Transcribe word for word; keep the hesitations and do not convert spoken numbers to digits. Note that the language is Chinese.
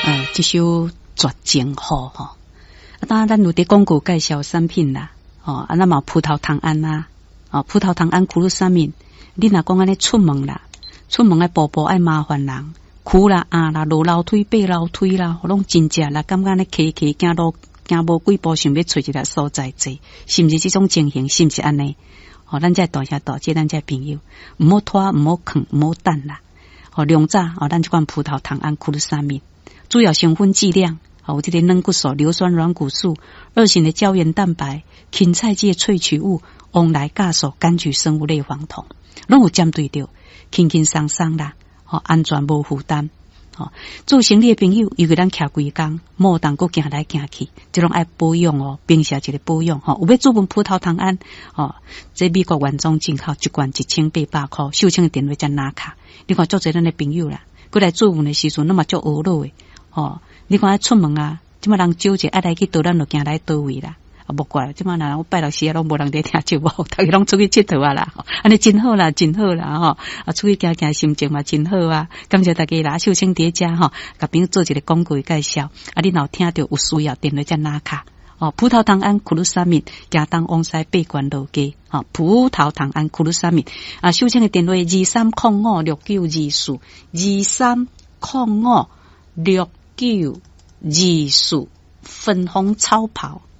呃，这首绝情好吼。啊，当然咱有伫广告介绍产品啦，哦，啊，那么葡萄糖胺啊，哦，葡萄糖胺苦鲁沙敏，你若讲安尼出门啦，出门爱步步爱麻烦人，苦啦啊啦，落楼梯爬楼梯啦，拢真正啦，感觉安尼骑骑行路行无几步，想要找一个所在坐，是毋是这种情形？是毋是安尼？哦，咱这大声大姐，咱这朋友，毋好拖，毋好囥，毋好等啦。哦，两早哦，咱这款葡萄糖胺苦鲁沙敏，主要成分剂量。有这个软骨素、硫酸软骨素、二型的胶原蛋白、芹菜剂萃取物、翁来酵素、柑橘生物类黄酮，拢有针对着轻轻松松啦，哦，安全无负担。哦，做生理的朋友，尤其咱徛规工，莫当阁行来行去，这种爱保养哦，平时一个保养吼、哦。有要做份葡萄糖胺哦，这美国原装进口，一罐一千八百块，秀清的电话才拿卡。你看做侪咱的朋友啦，过来做份的时阵，那么足学老的哦。你看出门啊，即马人少者爱来去倒，咱就行来倒位啦。啊，无怪，即马人我拜六时啊，拢无人在听节目，大家拢出去佚佗啊啦，安尼真好啦，真好啦吼！啊，出去行行心情嘛真好啊！感谢大家啦，秀清叠加吼，甲朋友做一个广告介绍。啊，你若听到有需要，电话才拿卡。哦，葡萄糖胺苦鲁沙敏，行东往西八关路街。哦，葡萄糖胺苦鲁沙敏啊，秀清的电话二三零五六九二四二三零五六九二四，粉红超跑。